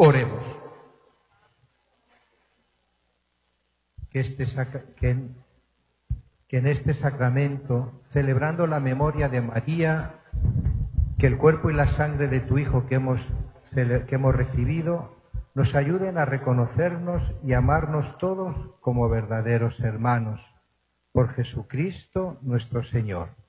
Oremos. Que en este sacramento, celebrando la memoria de María, que el cuerpo y la sangre de tu Hijo que hemos recibido, nos ayuden a reconocernos y amarnos todos como verdaderos hermanos. Por Jesucristo nuestro Señor.